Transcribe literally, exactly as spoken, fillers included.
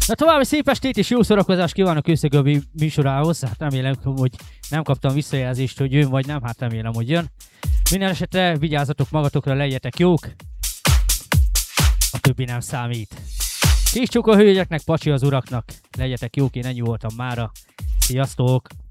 Na további szép estét és jó szórakozást kívánok Összegöbi műsorához. Hát remélem, hogy nem kaptam visszajelzést, hogy jön vagy nem, hát remélem, hogy jön. Minden esetre vigyázzatok magatokra, legyetek jók. A többi nem számít. Kis csuk a hölgyeknek, pacsi az uraknak. Legyetek jók, én ennyi voltam mára. Sziasztok!